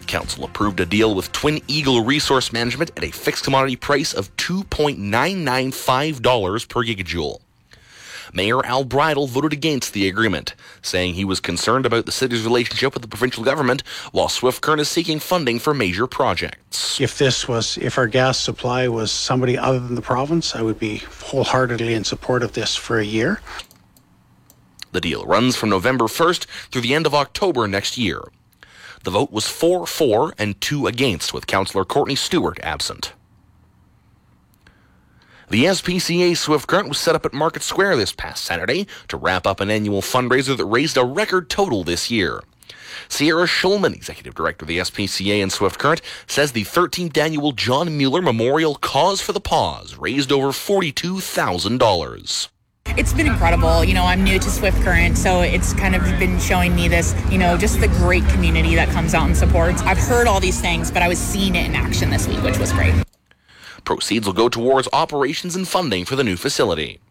Council approved a deal with Twin Eagle Resource Management at a fixed commodity price of $2.995 per gigajoule. Mayor Al Bridle voted against the agreement, saying he was concerned about the city's relationship with the provincial government, while Swift Current is seeking funding for major projects. If our gas supply was somebody other than the province, I would be wholeheartedly in support of this for a year. The deal runs from November 1st through the end of October next year. The vote was 4-4 and 2 against, with Councillor Courtney Stewart absent. The SPCA Swift Current was set up at Market Square this past Saturday to wrap up an annual fundraiser that raised a record total this year. Sierra Schulman, Executive Director of the SPCA and Swift Current, says the 13th annual John Mueller Memorial Cause for the Pause raised over $42,000. It's been incredible. I'm new to Swift Current, so it's kind of been showing me this, just the great community that comes out and supports. I've heard all these things, but I was seeing it in action this week, which was great. Proceeds will go towards operations and funding for the new facility.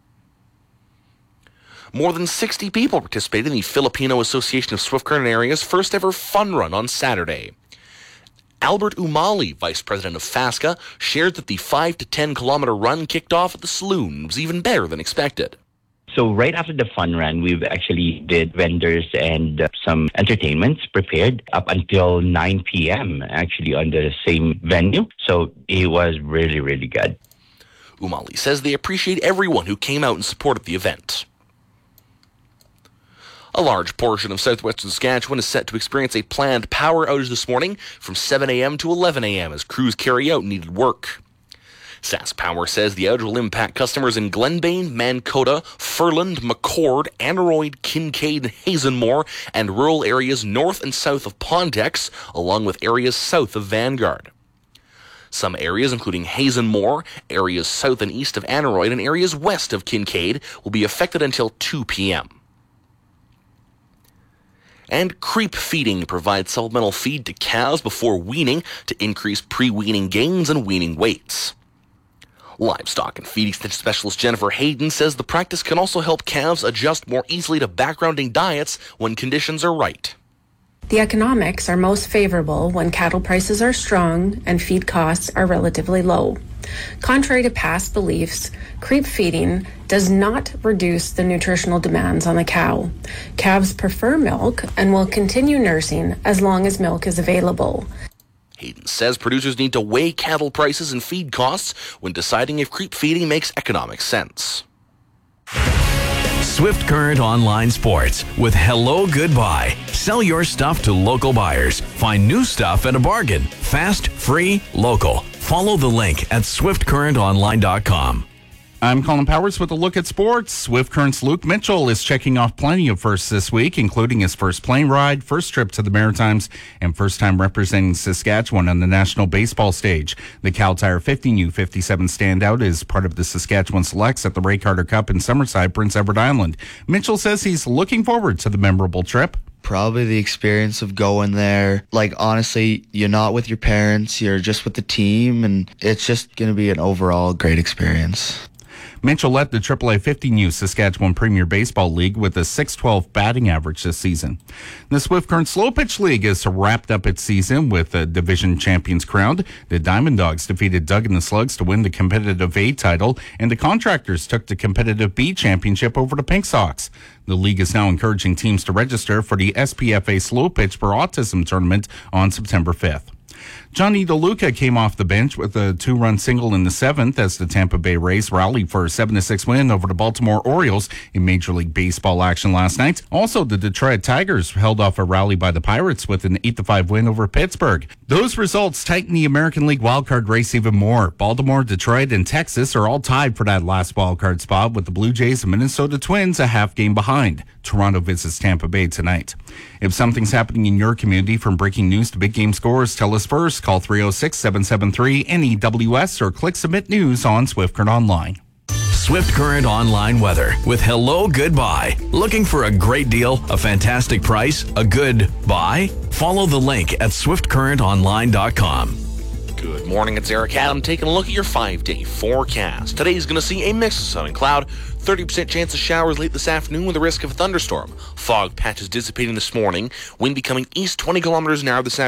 More than 60 people participated in the Filipino Association of Swift Current Area's first ever fun run on Saturday. Albert Umali, Vice President of FASCA, shared that the 5 to 10 kilometer run kicked off at the saloon and was even better than expected. So right after the fun run, we've actually did vendors and some entertainments prepared up until 9 p.m. actually on the same venue. So it was really, really good. Umali says they appreciate everyone who came out and supported the event. A large portion of southwestern Saskatchewan is set to experience a planned power outage this morning from 7 a.m. to 11 a.m. as crews carry out needed work. SaskPower says the outage will impact customers in Glenbane, Mankota, Furland, McCord, Aneroid, Kincaid, Hazenmore, and rural areas north and south of Pondex, along with areas south of Vanguard. Some areas, including Hazenmore, areas south and east of Aneroid, and areas west of Kincaid, will be affected until 2 p.m. And creep feeding provides supplemental feed to calves before weaning to increase pre-weaning gains and weaning weights. Livestock and feed extension specialist Jennifer Hayden says the practice can also help calves adjust more easily to backgrounding diets when conditions are right. The economics are most favorable when cattle prices are strong and feed costs are relatively low. Contrary to past beliefs, creep feeding does not reduce the nutritional demands on the cow. Calves prefer milk and will continue nursing as long as milk is available. Hayden says producers need to weigh cattle prices and feed costs when deciding if creep feeding makes economic sense. Swift Current Online Sports with Hello Goodbye. Sell your stuff to local buyers. Find new stuff at a bargain. Fast, free, local. Follow the link at swiftcurrentonline.com. I'm Colin Powers with a look at sports. Swift Current's Luke Mitchell is checking off plenty of firsts this week, including his first plane ride, first trip to the Maritimes, and first time representing Saskatchewan on the national baseball stage. The Cal Tire 50U57 standout is part of the Saskatchewan Selects at the Ray Carter Cup in Summerside, Prince Edward Island. Mitchell says he's looking forward to the memorable trip. Probably the experience of going there. Like, honestly, you're not with your parents, you're just with the team, and it's just going to be an overall great experience. Mitchell led the AAA 15U Saskatchewan Premier Baseball League with a .612 batting average this season. The Swift Current Slow Pitch League has wrapped up its season with a division champions crowned. The Diamond Dogs defeated Doug and the Slugs to win the competitive A title, and the Contractors took the competitive B championship over the Pink Sox. The league is now encouraging teams to register for the SPFA Slow Pitch for Autism tournament on September 5th. Johnny DeLuca came off the bench with a 2-run single in the 7th as the Tampa Bay Rays rallied for a 7-6 win over the Baltimore Orioles in Major League Baseball action last night. Also, the Detroit Tigers held off a rally by the Pirates with an 8-5 win over Pittsburgh. Those results tighten the American League wildcard race even more. Baltimore, Detroit, and Texas are all tied for that last wildcard spot, with the Blue Jays and Minnesota Twins a half game behind. Toronto visits Tampa Bay tonight. If something's happening in your community, from breaking news to big game scores, tell us first. Call 306-773-NEWS or click Submit News on Swift Current Online. Swift Current Online weather with Hello Goodbye. Looking for a great deal, a fantastic price, a good buy? Follow the link at swiftcurrentonline.com. Good morning, it's Eric Adam taking a look at your 5-day forecast. Today's going to see a mix of sun and cloud, 30% chance of showers late this afternoon with a risk of a thunderstorm. Fog patches dissipating this morning, wind becoming east 20 kilometers an hour this afternoon.